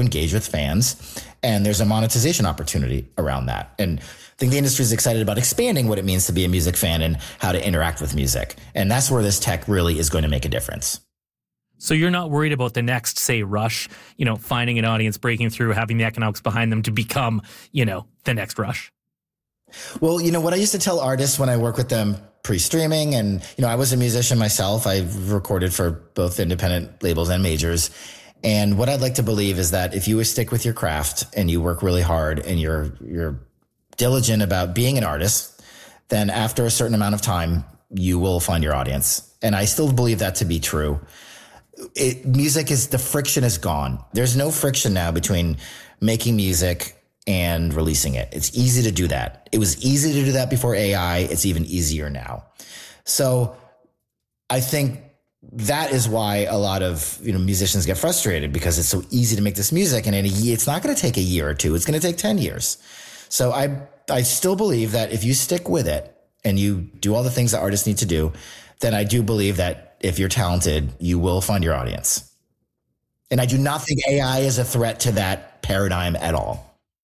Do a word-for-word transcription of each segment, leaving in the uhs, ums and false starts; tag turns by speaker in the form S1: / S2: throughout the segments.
S1: engage with fans, and there's a monetization opportunity around that. And I think the industry is excited about expanding what it means to be a music fan and how to interact with music. And that's where this tech really is going to make a difference.
S2: So you're not worried about the next, say, Rush, you know, finding an audience, breaking through, having the economics behind them to become, you know, the next Rush?
S1: Well, you know, what I used to tell artists when I work with them pre-streaming, and, you know, I was a musician myself. I've recorded for both independent labels and majors. And what I'd like to believe is that if you stick with your craft and you work really hard and you're, you're diligent about being an artist, then after a certain amount of time, you will find your audience. And I still believe that to be true. It, music is, the friction is gone. There's no friction now between making music and releasing it. It's easy to do that. It was easy to do that before A I. It's even easier now. So I think that is why a lot of, you know, musicians get frustrated, because it's so easy to make this music, and in a year, it's not going to take a year or two. It's going to take ten years. So I, I still believe that if you stick with it and you do all the things that artists need to do, then I do believe that if you're talented, you will find your audience. And I do not think A I is a threat to that paradigm at all.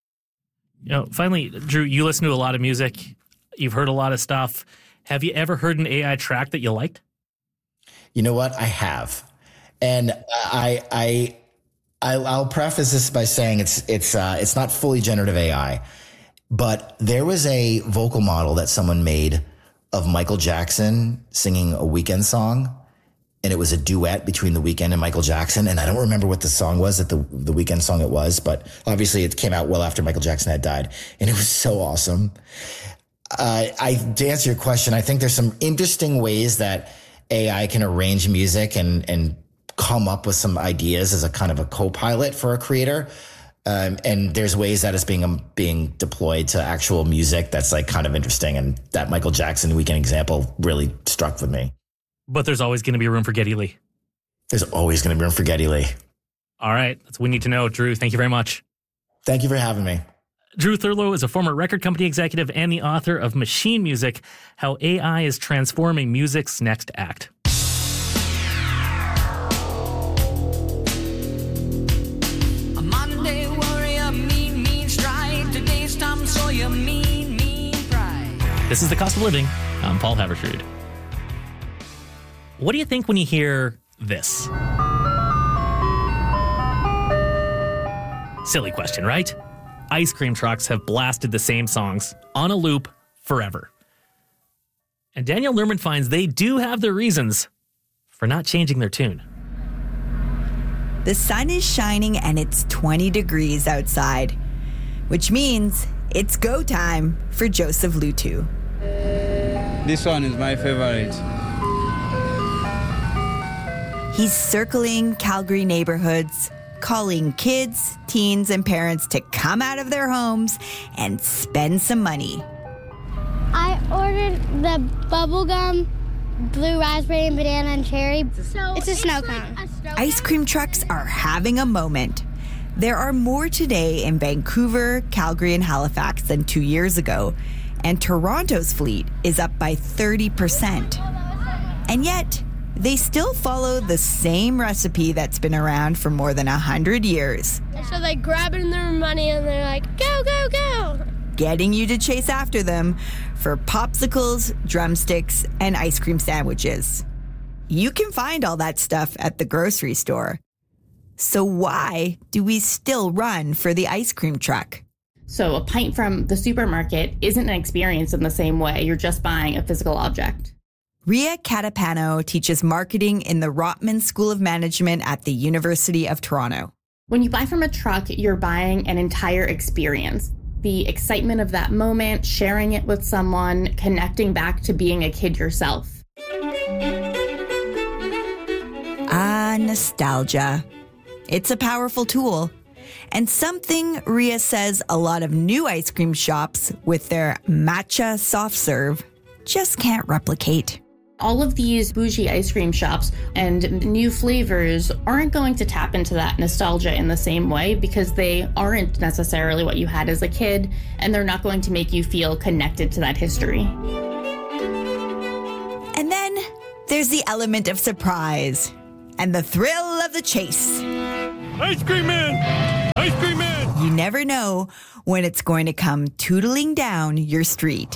S2: You know, finally, Drew, you listen to a lot of music. You've heard a lot of stuff. Have you ever heard an A I track that you liked?
S1: You know what? I have. And I, I, I I'll preface this by saying it's, it's, uh, it's not fully generative A I, but there was a vocal model that someone made of Michael Jackson singing a Weeknd song. And it was a duet between The Weeknd and Michael Jackson. And I don't remember what the song was, that the, the Weeknd song it was, but obviously it came out well after Michael Jackson had died. And it was so awesome. Uh, I, to answer your question, I think there's some interesting ways that A I can arrange music and, and come up with some ideas as a kind of a co-pilot for a creator. Um, and there's ways that it's being, um, being deployed to actual music that's like kind of interesting. And that Michael Jackson Weeknd example really struck with me.
S2: But there's always going to be room for Geddy Lee.
S1: There's always going to be room for Geddy Lee.
S2: All right. That's what we need to know. Drew, thank you very much.
S1: Thank you for having me.
S2: Drew Thurlow is a former record company executive and the author of Machine Music, How A I is Transforming Music's Next Act.
S3: A Monday warrior, mean, mean stride. Today's Tom Sawyer, mean, mean pride.
S2: This is The Cost of Living. I'm Paul Haverford. What do you think when you hear this? Silly question, right? Ice cream trucks have blasted the same songs on a loop forever. And Daniel Lerman finds they do have their reasons for not changing their tune.
S4: The sun is shining and it's twenty degrees outside, which means it's go time for Joseph Lutu.
S5: This one is my favorite.
S4: He's circling Calgary neighborhoods, calling kids, teens, and parents to come out of their homes and spend some money.
S6: I ordered the bubblegum, blue raspberry, and banana and cherry. So it's a snow it's cone. Like a snow
S4: Ice cream trucks are having a moment. There are more today in Vancouver, Calgary, and Halifax than two years ago, and Toronto's fleet is up by thirty percent. And yet, they still follow the same recipe that's been around for more than one hundred years.
S6: So they grab in their money and they're like, go, go, go.
S4: Getting you to chase after them for popsicles, drumsticks, and ice cream sandwiches. You can find all that stuff at the grocery store. So why do we still run for the ice cream truck?
S7: So a pint from the supermarket isn't an experience in the same way. You're just buying a physical object.
S4: Ria Catapano teaches marketing in the Rotman School of Management at the University of Toronto.
S7: When you buy from a truck, you're buying an entire experience. The excitement of that moment, sharing it with someone, connecting back to being a kid yourself.
S4: Ah, nostalgia. It's a powerful tool. And something Ria says a lot of new ice cream shops with their matcha soft serve just can't replicate.
S7: All of these bougie ice cream shops and new flavors aren't going to tap into that nostalgia in the same way because they aren't necessarily what you had as a kid, and they're not going to make you feel connected to that history.
S4: And then there's the element of surprise and the thrill of the chase.
S8: Ice cream man!
S4: never know when it's going to come tootling down your street.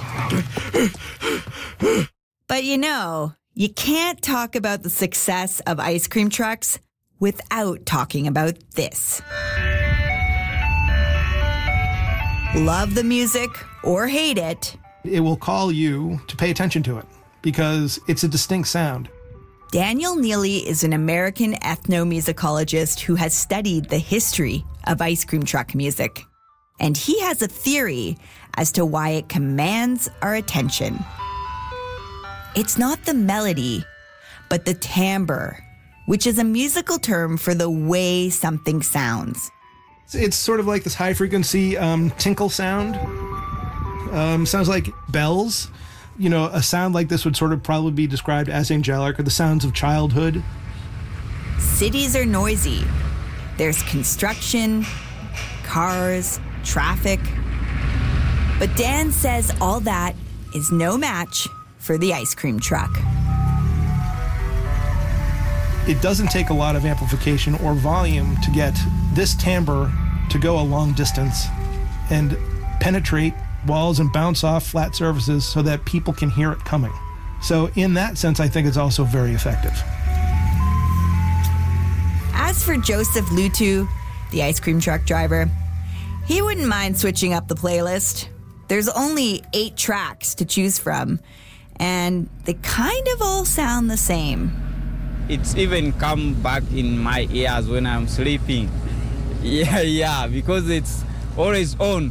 S4: But you know, you can't talk about the success of ice cream trucks without talking about this. Love the music or hate it,
S8: it will call you to pay attention to it because it's a distinct sound.
S4: Daniel Neely is an American ethnomusicologist who has studied the history of ice cream truck music. And he has a theory as to why it commands our attention. It's not the melody, but the timbre, which is a musical term for the way something sounds.
S8: It's sort of like this high-frequency um, tinkle sound. Um, sounds like bells. You know, a sound like this would sort of probably be described as angelic or the sounds of childhood.
S4: Cities are noisy. There's construction, cars, traffic. But Dan says all that is no match for the ice cream truck.
S8: It doesn't take a lot of amplification or volume to get this timbre to go a long distance and penetrate walls and bounce off flat surfaces so that people can hear it coming. So in that sense, I think it's also very effective.
S4: As for Joseph Lutu, the ice cream truck driver, he wouldn't mind switching up the playlist. There's only eight tracks to choose from, and they kind of all sound the same.
S5: It's even come back in my ears when I'm sleeping. Yeah, yeah, because it's always on.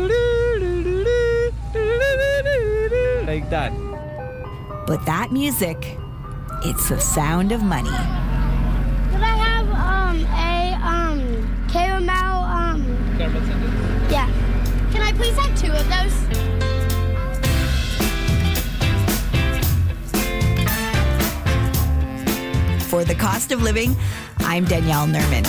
S5: Like that.
S4: But that music, it's the sound of money.
S6: Could I have um, a um, caramel? Um,
S2: Caramel sandwich?
S6: Yeah. Can I please have two of those?
S4: For The Cost of Living, I'm Danielle Nerman.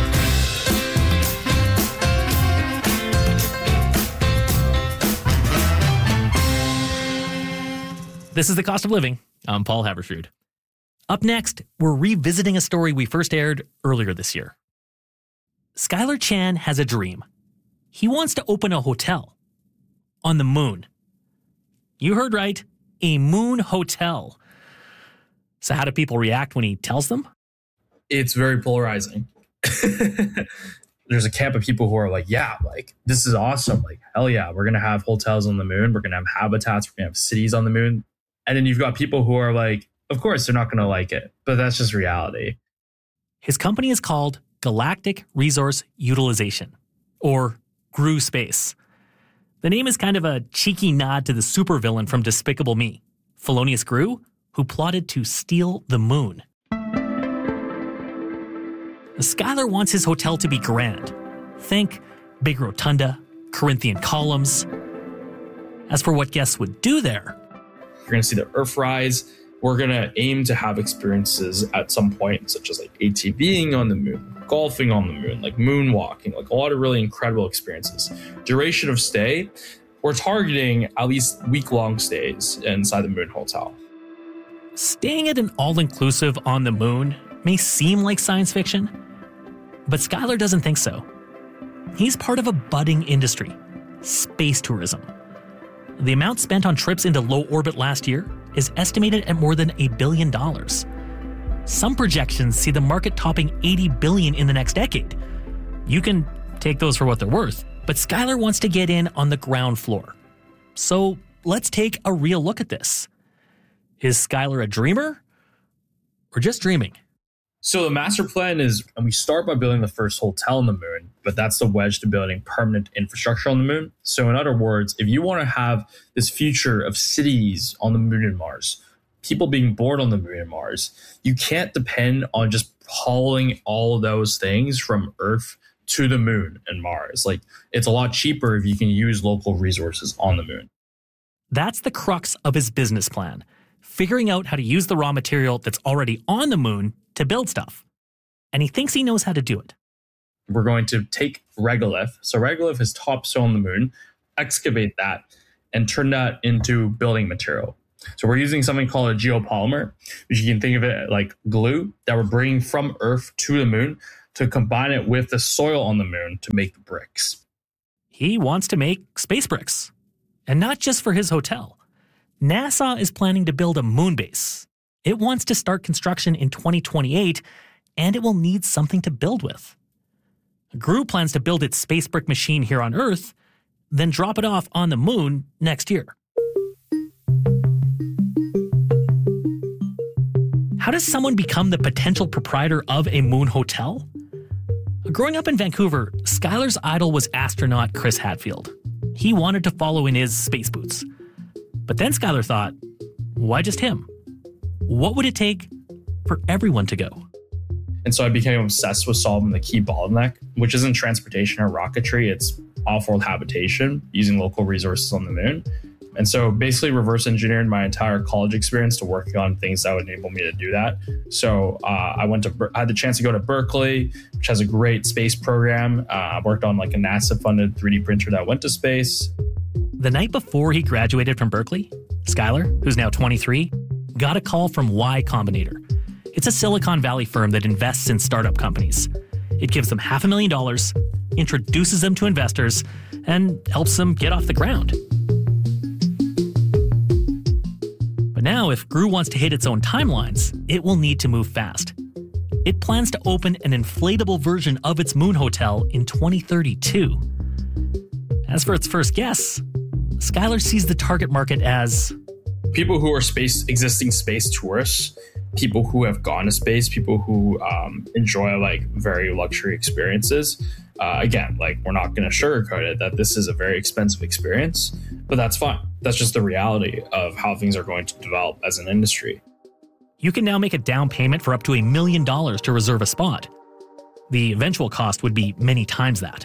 S2: This is The Cost of Living. I'm Paul Habershud. Up next, we're revisiting a story we first aired earlier this year. Skylar Chan has a dream. He wants to open a hotel on the moon. You heard right, a moon hotel. So how do people react when he tells them?
S9: It's very polarizing. There's a camp of people who are like, yeah, like, this is awesome. Like, hell yeah, we're going to have hotels on the moon. We're going to have habitats. We're going to have cities on the moon. And then you've got people who are like, of course, they're not going to like it, but that's just reality.
S2: His company is called Galactic Resource Utilization, or G R U Space. The name is kind of a cheeky nod to the supervillain from Despicable Me, Felonious Gru, who plotted to steal the moon. Skylar wants his hotel to be grand. Think big rotunda, Corinthian columns. As for what guests would do there,
S9: You're going to see the Earthrise. We're going to aim to have experiences at some point, such as like ATVing on the moon, golfing on the moon, like moonwalking, like a lot of really incredible experiences. Duration of stay, we're targeting at least week-long stays inside the Moon Hotel.
S2: staying at an all-inclusive on the moon may seem like science fiction, but Skylar doesn't think so. He's part of a budding industry, space tourism. The amount spent on trips into low orbit last year is estimated at more than a billion dollars. Some projections see the market topping eighty billion dollars in the next decade. You can take those for what they're worth, but Skylar wants to get in on the ground floor. So let's take a real look at this. Is Skylar a dreamer or just dreaming?
S9: So the master plan is, and we start by building the first hotel on the moon, but that's the wedge to building permanent infrastructure on the moon. So in other words, if you want to have this future of cities on the moon and Mars, people being born on the moon and Mars, you can't depend on just hauling all of those things from Earth to the moon and Mars. Like, it's a lot cheaper if you can use local resources on the moon.
S2: That's the crux of his business plan, figuring out how to use the raw material that's already on the moon to build stuff. And he thinks he knows how to do it.
S9: We're going to take regolith. So regolith is topsoil on the moon, excavate that, and turn that into building material. So we're using something called a geopolymer, which you can think of it like glue that we're bringing from Earth to the moon to combine it with the soil on the moon to make the bricks.
S2: He wants to make space bricks. And not just for his hotel. NASA is planning to build a moon base. It wants to start construction in twenty twenty-eight, and it will need something to build with. G R U plans to build its space brick machine here on Earth, then drop it off on the moon next year. How does someone become the potential proprietor of a moon hotel? Growing up in Vancouver, Skylar's idol was astronaut Chris Hadfield. He wanted to follow in his space boots. But then Skylar thought, why just him? What would it take for everyone to go?
S9: And so I became obsessed with solving the key bottleneck, which isn't transportation or rocketry, it's off-world habitation using local resources on the moon. And so basically reverse engineered my entire college experience to working on things that would enable me to do that. So uh, I went to, I had the chance to go to Berkeley, which has a great space program. Uh, I worked on like a NASA funded three D printer that went to space.
S2: The night before he graduated from Berkeley, Skylar, who's now twenty-three, got a call from Y Combinator. It's a Silicon Valley firm that invests in startup companies. It gives them half a million dollars, introduces them to investors, and helps them get off the ground. But now, if G R U wants to hit its own timelines, it will need to move fast. It plans to open an inflatable version of its moon hotel in twenty thirty-two. As for its first guests, Skylar sees the target market as
S9: people who are space existing space tourists, people who have gone to space, people who um, enjoy like very luxury experiences. Uh, again, like we're not going to sugarcoat it that this is a very expensive experience, but that's fine. That's just the reality of how things are going to develop as an industry.
S2: You can now make a down payment for up to a million dollars to reserve a spot. The eventual cost would be many times that.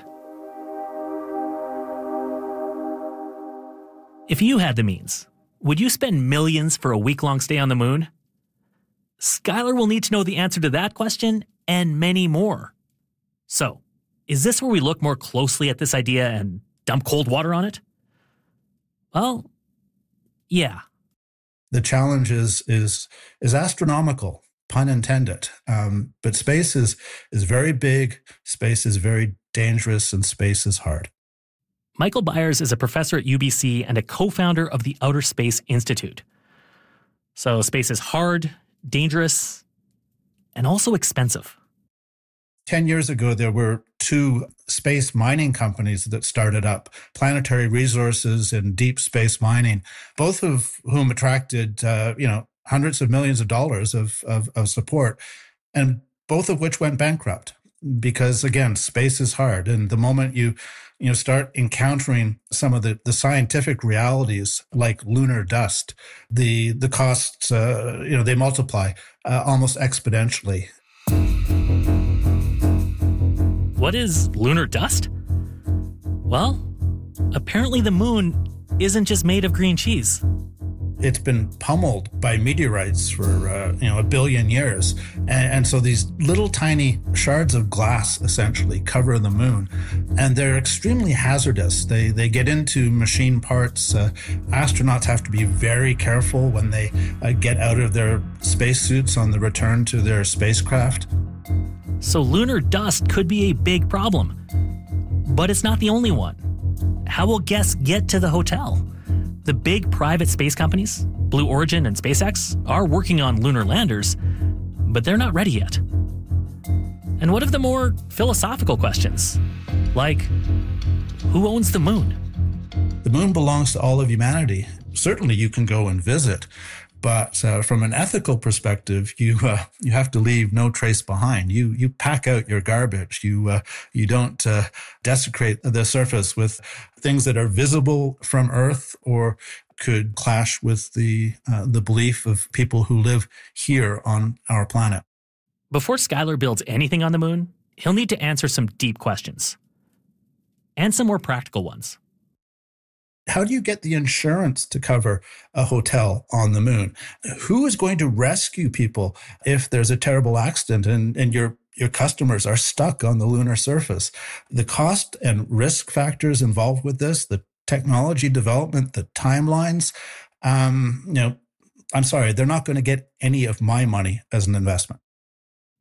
S2: If you had the means, would you spend millions for a week-long stay on the moon? Skylar will need to know the answer to that question and many more. So, is this where we look more closely at this idea and dump cold water on it? Well, yeah.
S10: The challenge is is is astronomical, pun intended. Um, but space is is very big, space is very dangerous, and space is hard.
S2: Michael Byers is a professor at U B C and a co-founder of the Outer Space Institute. So space is hard, dangerous, and also expensive.
S10: Ten years ago, there were two space mining companies that started up, Planetary Resources and Deep Space Mining, both of whom attracted, uh, you know, hundreds of millions of dollars of, of, of support, and both of which went bankrupt because, again, space is hard. And the moment you, you know, start encountering some of the, the scientific realities like lunar dust, the the costs, uh, you know, they multiply uh, almost exponentially.
S2: What is lunar dust? Well, apparently the moon isn't just made of green cheese.
S10: It's been pummeled by meteorites for uh, you know a billion years, and, and so these little tiny shards of glass essentially cover the moon, and they're extremely hazardous. They they get into machine parts. Uh, astronauts have to be very careful when they uh, get out of their spacesuits on the return to their spacecraft.
S2: So lunar dust could be a big problem, but it's not the only one. How will guests get to the hotel? The big private space companies, Blue Origin and SpaceX, are working on lunar landers, but they're not ready yet. And what of the more philosophical questions? Like, who owns the moon?
S10: The moon belongs to all of humanity. Certainly you can go and visit, but uh, from an ethical perspective, you uh, you have to leave no trace behind. You you pack out your garbage. You uh, you don't uh, desecrate the surface with things that are visible from Earth or could clash with the uh, the belief of people who live here on our planet.
S2: Before Skylar builds anything on the moon, he'll need to answer some deep questions and some more practical ones.
S10: How do you get the insurance to cover a hotel on the moon? Who is going to rescue people if there's a terrible accident and, and your your customers are stuck on the lunar surface? The cost and risk factors involved with this, the technology development, the timelines, um, you know, I'm sorry, they're not going to get any of my money as an investment.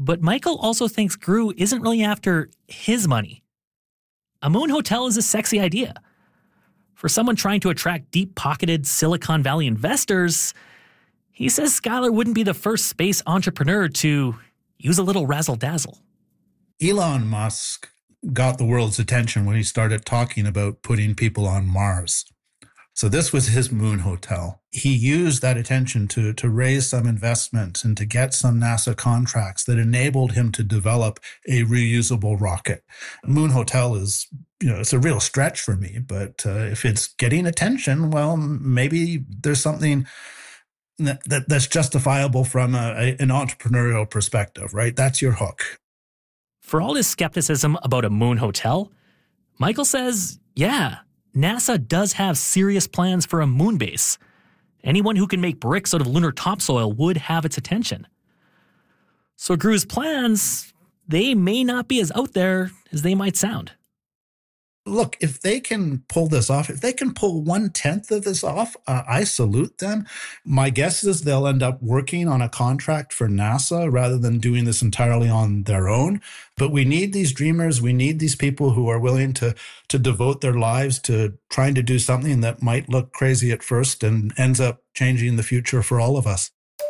S2: But Michael also thinks Gru isn't really after his money. A moon hotel is a sexy idea. For someone trying to attract deep-pocketed Silicon Valley investors, he says Skylar wouldn't be the first space entrepreneur to use a little razzle-dazzle.
S10: Elon Musk got the world's attention when he started talking about putting people on Mars. So this was his moon hotel. He used that attention to, to raise some investment and to get some NASA contracts that enabled him to develop a reusable rocket. Moon hotel is, you know, it's a real stretch for me, but uh, if it's getting attention, well, maybe there's something that, that that's justifiable from a, a, an entrepreneurial perspective, right? That's your hook.
S2: For all his skepticism about a moon hotel, Michael says, yeah, NASA does have serious plans for a moon base. Anyone who can make bricks out of lunar topsoil would have its attention. So Gru's plans, they may not be as out there as they might sound.
S10: Look, if they can pull this off, if they can pull one-tenth of this off, uh, I salute them. My guess is they'll end up working on a contract for NASA rather than doing this entirely on their own. But we need these dreamers. We need these people who are willing to, to devote their lives to trying to do something that might look crazy at first and ends up changing the future for all of us.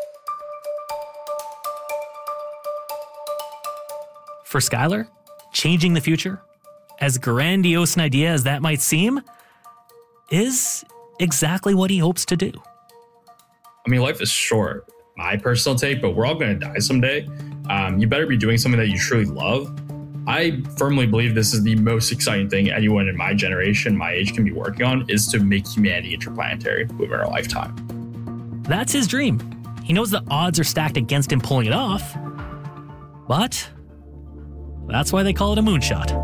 S2: For Skylar, changing the future, as grandiose an idea as that might seem, is exactly what he hopes to do.
S9: I mean, life is short, my personal take, but we're all going to die someday. Um, you better be doing something that you truly love. I firmly believe this is the most exciting thing anyone in my generation, my age, can be working on, is to make humanity interplanetary within our lifetime.
S2: That's his dream. He knows the odds are stacked against him pulling it off, but that's why they call it a moonshot.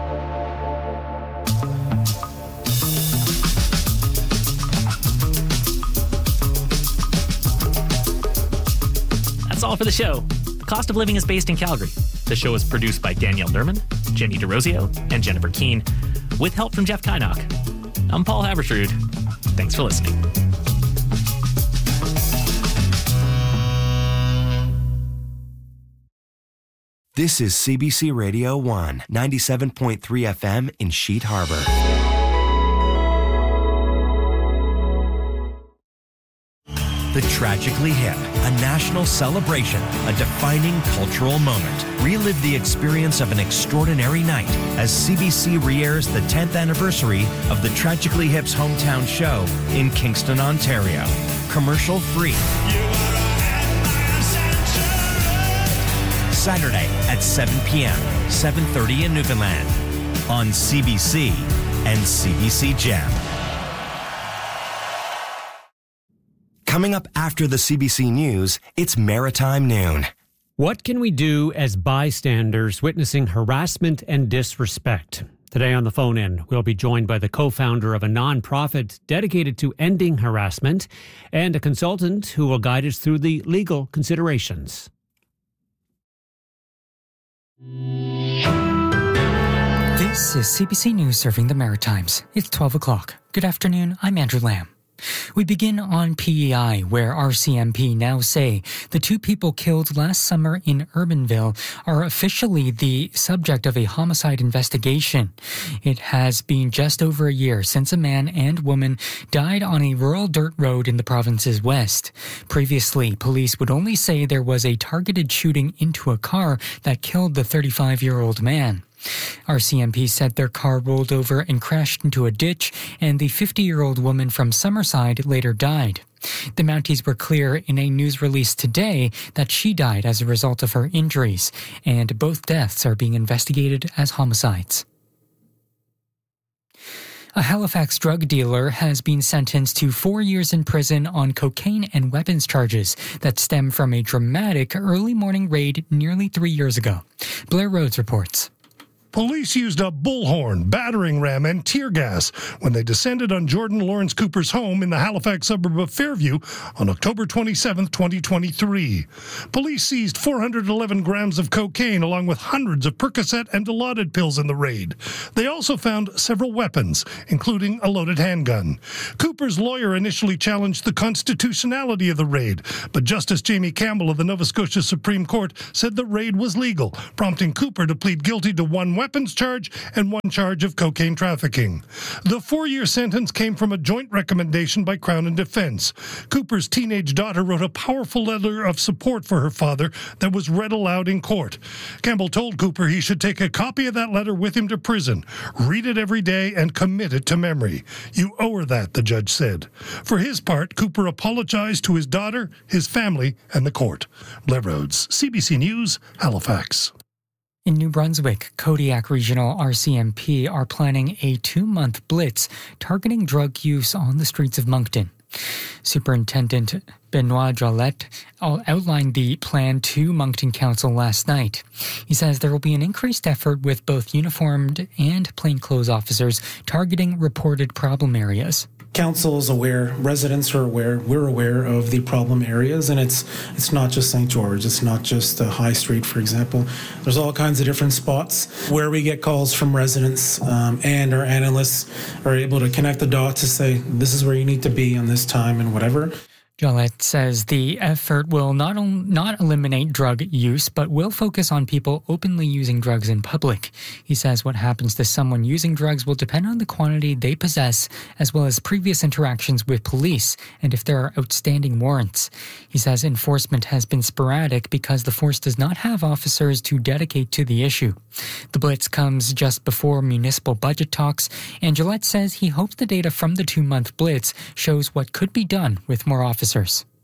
S2: That's all for the show. The Cost of Living is based in Calgary. The show is produced by Danielle Derman, Jenny DeRosio, and Jennifer Keane, with help from Jeff Kynock. I'm Paul Haversrud. Thanks for listening.
S11: This is C B C Radio one, ninety-seven point three F M in Sheet Harbor. The Tragically Hip, a national celebration, a defining cultural moment. Relive the experience of an extraordinary night as C B C re-airs the tenth anniversary of the Tragically Hip's hometown show in Kingston, Ontario. Commercial free. Saturday at seven p.m., seven thirty in Newfoundland on C B C and C B C Gem. Coming up after the C B C News, it's Maritime Noon.
S12: What can we do as bystanders witnessing harassment and disrespect? Today on the phone in, we'll be joined by the co-founder of a nonprofit dedicated to ending harassment and a consultant who will guide us through the legal considerations.
S13: This is C B C News serving the Maritimes. It's twelve o'clock. Good afternoon, I'm Andrew Lamb. We begin on P E I, where R C M P now say the two people killed last summer in Urbanville are officially the subject of a homicide investigation. It has been just over a year since a man and woman died on a rural dirt road in the province's west. Previously, police would only say there was a targeted shooting into a car that killed the thirty-five-year-old man. R C M P said their car rolled over and crashed into a ditch, and the fifty-year-old woman from Summerside later died. The Mounties were clear in a news release today that she died as a result of her injuries, and both deaths are being investigated as homicides. A Halifax drug dealer has been sentenced to four years in prison on cocaine and weapons charges that stem from a dramatic early morning raid nearly three years ago. Blair Rhodes reports.
S14: Police used a bullhorn, battering ram, and tear gas when they descended on Jordan Lawrence Cooper's home in the Halifax suburb of Fairview on October twenty-seventh, twenty twenty-three. Police seized four hundred eleven grams of cocaine along with hundreds of Percocet and Dilaudid pills in the raid. They also found several weapons, including a loaded handgun. Cooper's lawyer initially challenged the constitutionality of the raid, but Justice Jamie Campbell of the Nova Scotia Supreme Court said the raid was legal, prompting Cooper to plead guilty to one weapons charge and one charge of cocaine trafficking. The four-year sentence came from a joint recommendation by Crown and Defense. Cooper's teenage daughter wrote a powerful letter of support for her father that was read aloud in court. Campbell told Cooper he should take a copy of that letter with him to prison, read it every day, and commit it to memory. You owe her that, the judge said. For his part, Cooper apologized to his daughter, his family, and the court. Blair Rhodes, C B C News, Halifax.
S13: In New Brunswick, Kodiak Regional R C M P are planning a two-month blitz targeting drug use on the streets of Moncton. Superintendent Benoit Jolette outlined the plan to Moncton Council last night. He says there will be an increased effort with both uniformed and plainclothes officers targeting reported problem areas.
S15: Council is aware, residents are aware, we're aware of the problem areas, and it's it's not just Saint George, it's not just the High Street, for example. There's all kinds of different spots where we get calls from residents, um, and our analysts are able to connect the dots to say, this is where you need to be on this time and whatever.
S13: Jolette says the effort will not on, not eliminate drug use, but will focus on people openly using drugs in public. He says what happens to someone using drugs will depend on the quantity they possess, as well as previous interactions with police, and if there are outstanding warrants. He says enforcement has been sporadic because the force does not have officers to dedicate to the issue. The blitz comes just before municipal budget talks, and Gillette says he hopes the data from the two-month blitz shows what could be done with more officers.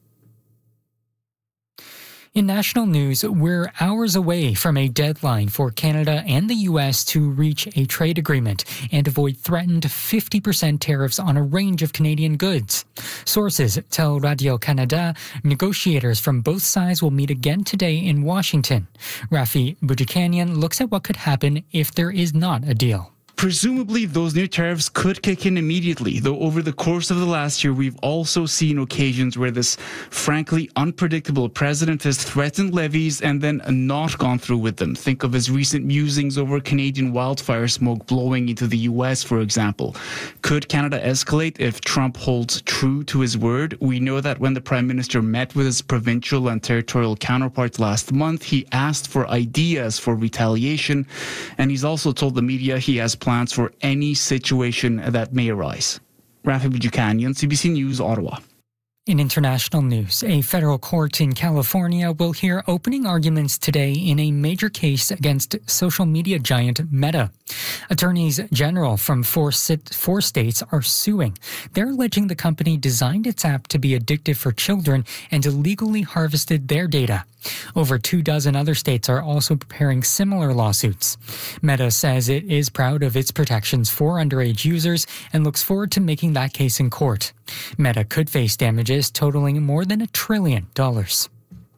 S13: In national news, we're hours away from a deadline for Canada and the U S to reach a trade agreement and avoid threatened fifty percent tariffs on a range of Canadian goods. Sources tell Radio-Canada negotiators from both sides will meet again today in Washington. Rafi Boudjikanian looks at what could happen if there is not a deal.
S16: Presumably, those new tariffs could kick in immediately, though over the course of the last year, we've also seen occasions where this frankly unpredictable president has threatened levies and then not gone through with them. Think of his recent musings over Canadian wildfire smoke blowing into the U S, for example. Could Canada escalate if Trump holds true to his word? We know that when the Prime Minister met with his provincial and territorial counterparts last month, he asked for ideas for retaliation, and he's also told the media he has plans for any situation that may arise. Rafi Boudjikanian, C B C News, Ottawa.
S13: In international news, a federal court in California will hear opening arguments today in a major case against social media giant Meta. Attorneys general from four, sit- four states are suing. They're alleging the company designed its app to be addictive for children and illegally harvested their data. Over two dozen other states are also preparing similar lawsuits. Meta says it is proud of its protections for underage users and looks forward to making that case in court. Meta could face damages totaling more than a trillion dollars.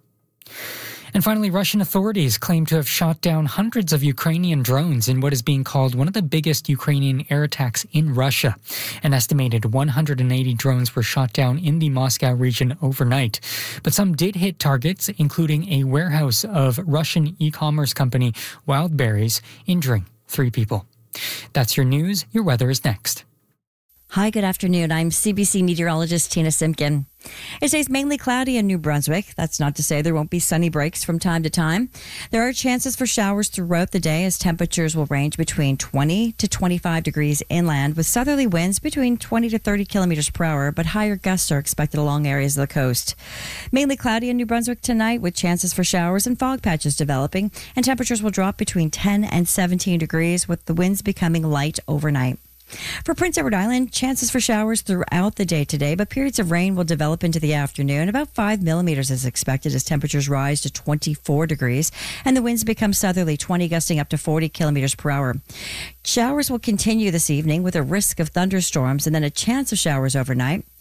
S13: And finally, Russian authorities claim to have shot down hundreds of Ukrainian drones in what is being called one of the biggest Ukrainian air attacks in Russia. An estimated one hundred eighty drones were shot down in the Moscow region overnight. But some did hit targets, including a warehouse of Russian e-commerce company Wildberries, injuring three people. That's your news. Your weather is next.
S17: Hi, good afternoon. I'm C B C meteorologist Tina Simpkin. It stays mainly cloudy in New Brunswick. That's not to say there won't be sunny breaks from time to time. There are chances for showers throughout the day as temperatures will range between twenty to twenty-five degrees inland with southerly winds between twenty to thirty kilometers per hour, but higher gusts are expected along areas of the coast. Mainly cloudy in New Brunswick tonight with chances for showers and fog patches developing, and temperatures will drop between ten and seventeen degrees with the winds becoming light overnight. For Prince Edward Island, chances for showers throughout the day today, but periods of rain will develop into the afternoon. About five millimeters is expected as temperatures rise to twenty-four degrees and the winds become southerly, twenty gusting up to forty kilometers per hour. Showers will continue this evening with a risk of thunderstorms and then a chance of showers overnight.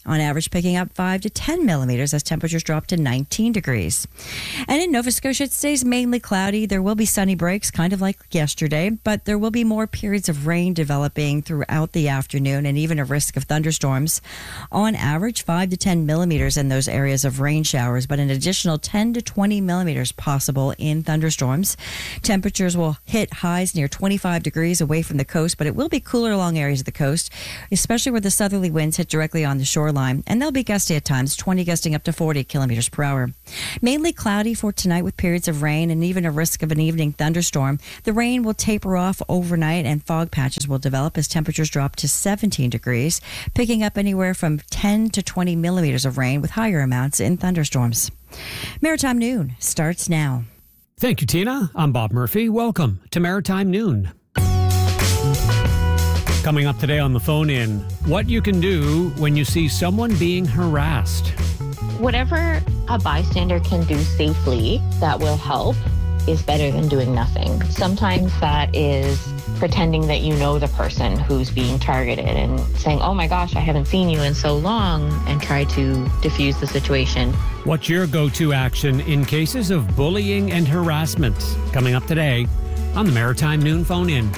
S17: on average picking up five to ten millimeters as temperatures drop to nineteen degrees. And in Nova Scotia, it stays mainly cloudy. There will be sunny breaks, kind of like yesterday, but there will be more periods of rain developing throughout the afternoon and even a risk of thunderstorms. On average, five to ten millimeters in those areas of rain showers, but an additional ten to twenty millimeters possible in thunderstorms. Temperatures will hit highs near twenty-five degrees away from the coast, but it will be cooler along areas of the coast, especially where the southerly winds hit directly on the shoreline, and they'll be gusty at times, twenty gusting up to forty kilometers per hour. Mainly cloudy for tonight with periods of rain and even a risk of an evening thunderstorm. The rain will taper off overnight and fog patches will develop as temperatures drop to seventeen degrees, picking up anywhere from ten to twenty millimeters of rain with higher amounts in thunderstorms. Maritime Noon starts now.
S12: Thank you, Tina. I'm Bob Murphy. Welcome to Maritime Noon. Coming up today on the phone in, what you can do when you see someone being harassed.
S18: Whatever a bystander can do safely that will help is better than doing nothing. Sometimes that is pretending that you know the person who's being targeted and saying, oh my gosh, I haven't seen you in so long, and try to diffuse the situation.
S12: What's your go-to action in cases of bullying and harassment? Coming up today on the Maritime Noon Phone In.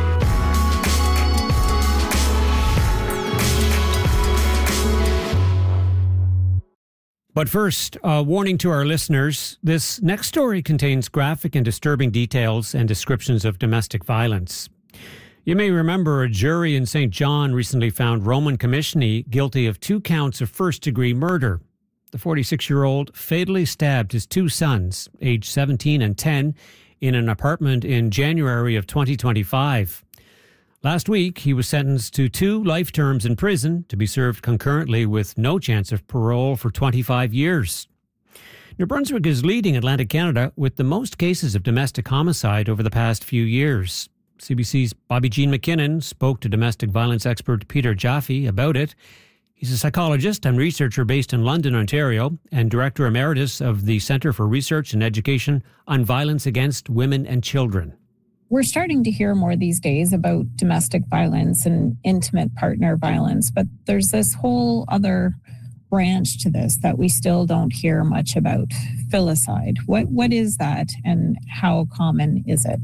S12: But first, a warning to our listeners. This next story contains graphic and disturbing details and descriptions of domestic violence. You may remember a jury in Saint John recently found Roman Commissioni guilty of two counts of first-degree murder. The forty-six-year-old fatally stabbed his two sons, aged seventeen and ten, in an apartment in January of twenty twenty-five. Last week, he was sentenced to two life terms in prison to be served concurrently with no chance of parole for twenty-five years. New Brunswick is leading Atlantic Canada with the most cases of domestic homicide over the past few years. C B C's Bobby Jean McKinnon spoke to domestic violence expert Peter Jaffe about it. He's a psychologist and researcher based in London, Ontario, and Director Emeritus of the Centre for Research and Education on Violence Against Women and Children.
S19: We're starting to hear more these days about domestic violence and intimate partner violence, but there's this whole other branch to this that we still don't hear much about, filicide. What What is that, and how common is it?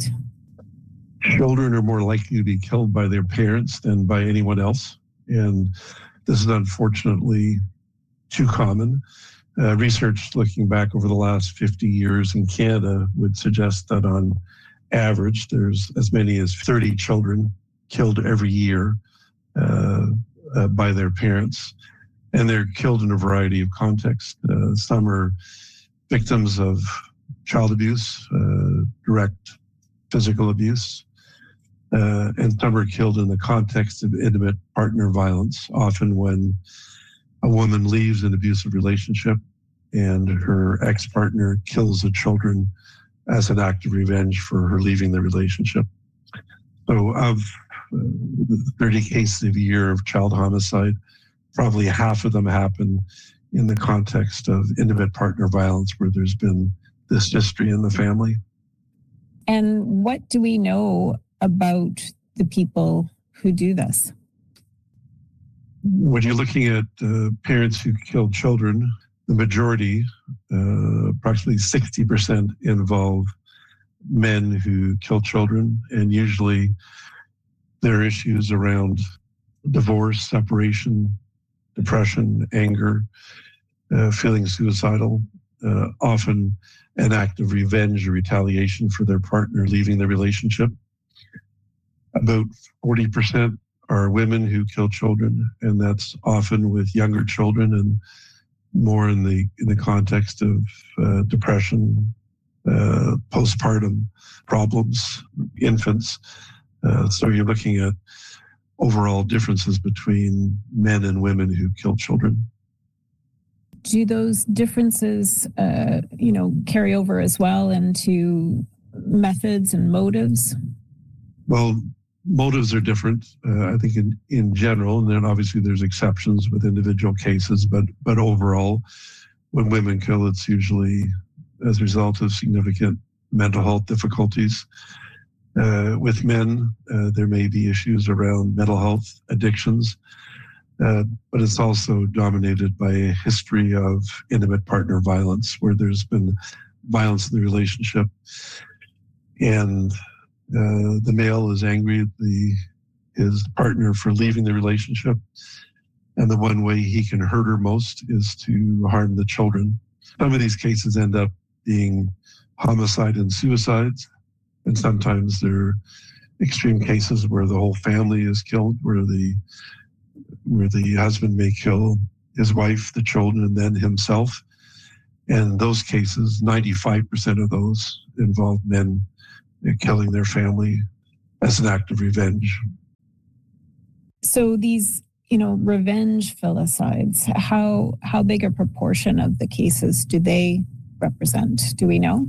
S20: Children are more likely to be killed by their parents than by anyone else, and this is unfortunately too common. Uh, research looking back over the last fifty years in Canada would suggest that on average, there's as many as thirty children killed every year uh, uh, by their parents, and they're killed in a variety of contexts. Uh, some are victims of child abuse, uh, direct physical abuse, uh, and some are killed in the context of intimate partner violence, often when a woman leaves an abusive relationship and her ex-partner kills the children as an act of revenge for her leaving the relationship. So of uh, thirty cases a year of child homicide, probably half of them happen in the context of intimate partner violence where there's been this history in the family.
S19: And what do we know about the people who do this?
S20: When you're looking at uh, parents who kill children, the majority, uh, approximately sixty percent, involve men who kill children, and usually there are issues around divorce, separation, depression, anger, uh, feeling suicidal, uh, often an act of revenge or retaliation for their partner leaving the relationship. About forty percent are women who kill children, and that's often with younger children and more in the in the context of uh, depression, uh, postpartum problems, infants. Uh, so you're looking at overall differences between men and women who kill children.
S19: Do those differences, uh, you know, carry over as well into methods and motives?
S20: Well, motives are different, uh, I think, in, in general, and then obviously there's exceptions with individual cases, but but overall, when women kill, it's usually as a result of significant mental health difficulties. Uh, with men, uh, there may be issues around mental health, addictions, Uh, but it's also dominated by a history of intimate partner violence, where there's been violence in the relationship, and uh, the male is angry at the, his partner for leaving the relationship, and the one way he can hurt her most is to harm the children. Some of these cases end up being homicide and suicides, and sometimes they're extreme cases where the whole family is killed, where the where the husband may kill his wife, the children, and then himself. And in those cases, ninety-five percent of those involve men killing their family as an act of revenge.
S19: So these, you know, revenge filicides, how how big a proportion of the cases do they represent? Do we know?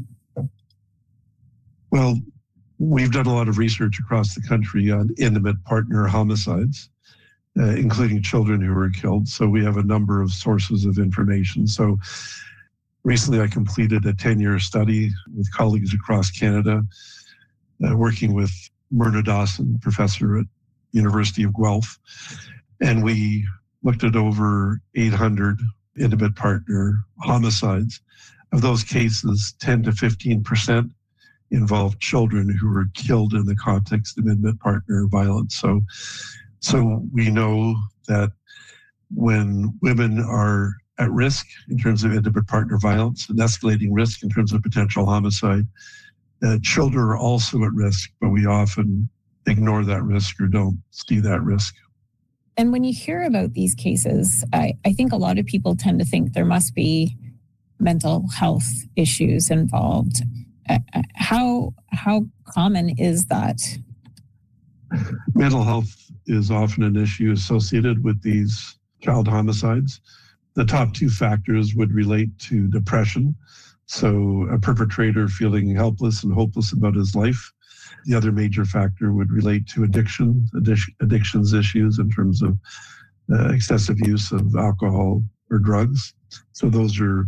S20: Well, we've done a lot of research across the country on intimate partner homicides, uh, including children who were killed. So we have a number of sources of information. So recently I completed a ten-year study with colleagues across Canada, uh, working with Myrna Dawson, professor at University of Guelph. And we looked at over eight hundred intimate partner homicides. Of those cases, ten to fifteen percent involved children who were killed in the context of intimate partner violence. So, so we know that when women are at risk in terms of intimate partner violence, an escalating risk in terms of potential homicide, uh, children are also at risk, but we often ignore that risk or don't see that risk.
S19: And when you hear about these cases, I, I think a lot of people tend to think there must be mental health issues involved. Uh, how how common is that?
S20: Mental health is often an issue associated with these child homicides. The top two factors would relate to depression, so a perpetrator feeling helpless and hopeless about his life. The other major factor would relate to addiction, addic- addictions issues in terms of uh, excessive use of alcohol or drugs. So those are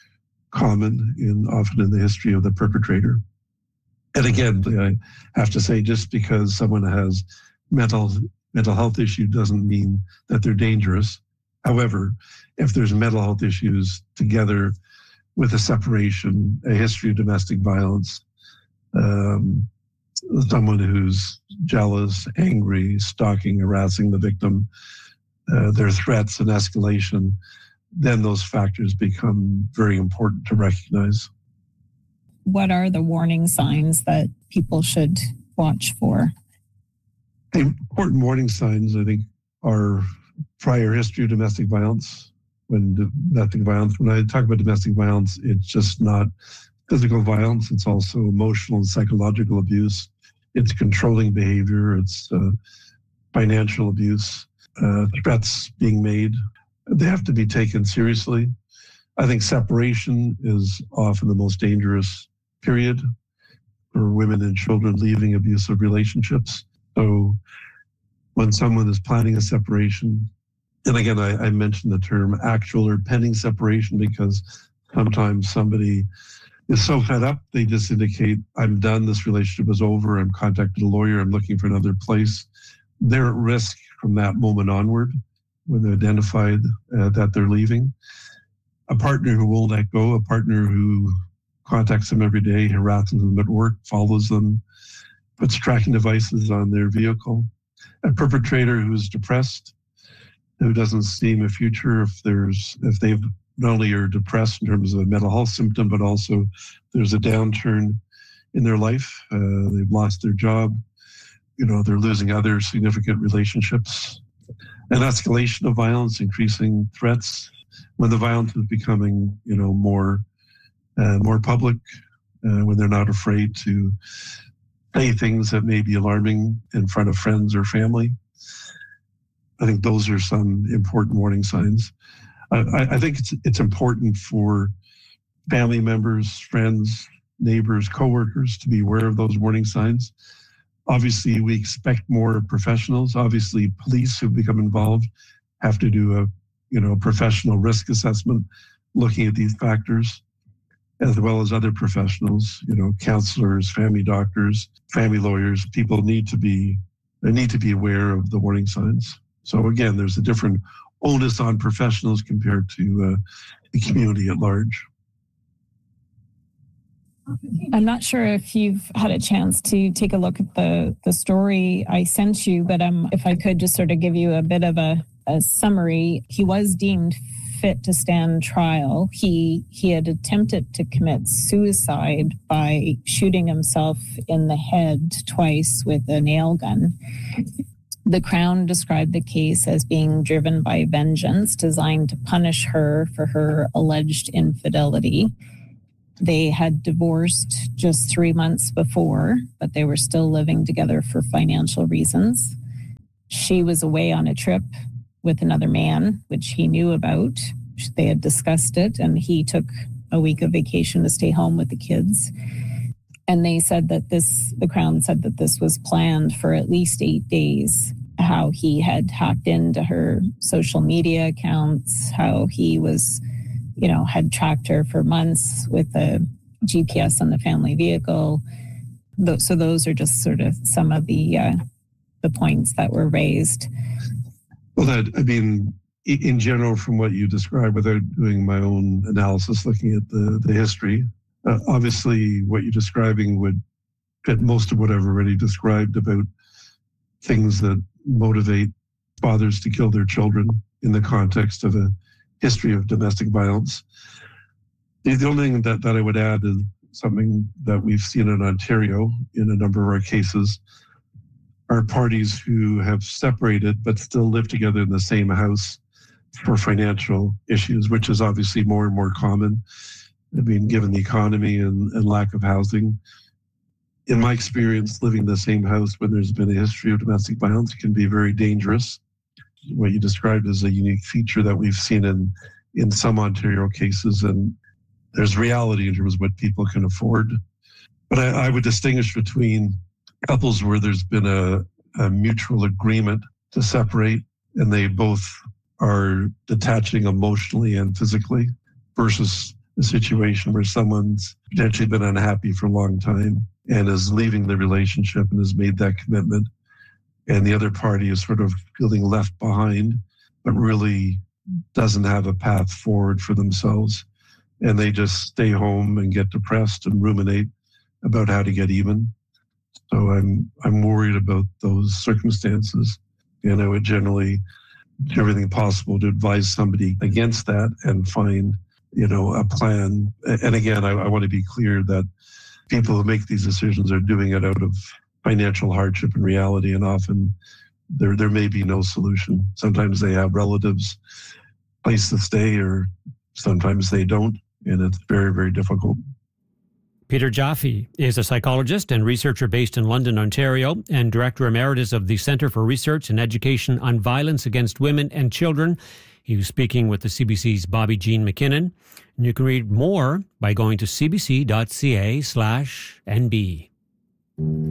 S20: common in often in the history of the perpetrator. And again, I have to say, just because someone has mental mental health issue doesn't mean that they're dangerous. However, if there's mental health issues together with a separation, a history of domestic violence, um, someone who's jealous, angry, stalking, harassing the victim, uh, their threats and escalation, then those factors become very important to recognize.
S19: What are the warning signs that people should watch for?
S20: The important warning signs, I think, are prior history of domestic violence. When domestic violence, when I talk about domestic violence, it's just not physical violence. It's also emotional and psychological abuse. It's controlling behavior. It's uh, financial abuse, uh, threats being made. They have to be taken seriously. I think separation is often the most dangerous period for women and children leaving abusive relationships. So when someone is planning a separation, and again, I, I mentioned the term actual or pending separation because sometimes somebody is so fed up, they just indicate, I'm done, this relationship is over, I'm contacted a lawyer, I'm looking for another place. They're at risk from that moment onward when they're identified uh, that they're leaving. A partner who won't let go, a partner who contacts them every day, harasses them at work, follows them, puts tracking devices on their vehicle. A perpetrator who's depressed, who doesn't see a future if there's if they've not only are depressed in terms of a mental health symptom, but also there's a downturn in their life. Uh, they've lost their job. You know, they're losing other significant relationships. An escalation of violence, increasing threats. When the violence is becoming, you know, more uh, more public, uh, when they're not afraid to say things that may be alarming in front of friends or family. I think those are some important warning signs. I, I think it's it's important for family members, friends, neighbors, coworkers to be aware of those warning signs. Obviously, we expect more professionals. Obviously, police who become involved have to do a you know professional risk assessment, looking at these factors, as well as other professionals. You know, counselors, family doctors, family lawyers. People need to be they need to be aware of the warning signs. So again, there's a different onus on professionals compared to uh, the community at large.
S19: I'm not sure if you've had a chance to take a look at the, the story I sent you, but um, if I could just sort of give you a bit of a, a summary. He was deemed fit to stand trial. He he had attempted to commit suicide by shooting himself in the head twice with a nail gun. The Crown described the case as being driven by vengeance, designed to punish her for her alleged infidelity. They had divorced just three months before, but they were still living together for financial reasons. She was away on a trip with another man, which he knew about. They had discussed it, and he took a week of vacation to stay home with the kids. And they said that this, the Crown said that this was planned for at least eight days, how he had hacked into her social media accounts, how he was you know, had tracked her for months with a G P S on the family vehicle. So those are just sort of some of the uh, the points that were raised.
S20: Well, that, I mean, in general, from what you described, without doing my own analysis, looking at the, the history, uh, obviously what you're describing would fit most of what I've already described about things that motivate fathers to kill their children in the context of a history of domestic violence. The, the only thing that, that I would add is something that we've seen in Ontario in a number of our cases are parties who have separated but still live together in the same house for financial issues, which is obviously more and more common. I mean, given the economy and, and lack of housing. In my experience, living in the same house when there's been a history of domestic violence can be very dangerous. What you described is a unique feature that we've seen in, in some Ontario cases, and there's reality in terms of what people can afford. But I, I would distinguish between couples where there's been a, a mutual agreement to separate, and they both are detaching emotionally and physically, versus a situation where someone's potentially been unhappy for a long time and is leaving the relationship and has made that commitment, and the other party is sort of feeling left behind, but really doesn't have a path forward for themselves. And they just stay home and get depressed and ruminate about how to get even. So I'm I'm worried about those circumstances. And I would generally do everything possible to advise somebody against that and find, you know, a plan. And again, I, I want to be clear that people who make these decisions are doing it out of financial hardship and reality, and often there there may be no solution. Sometimes they have relatives, place to stay, or sometimes they don't, and it's very, very difficult.
S12: Peter Jaffe is a psychologist and researcher based in London, Ontario, and Director Emeritus of the Centre for Research and Education on Violence Against Women and Children. He was speaking with the C B C's Bobby Jean McKinnon. And you can read more by going to cbc.ca slash NB.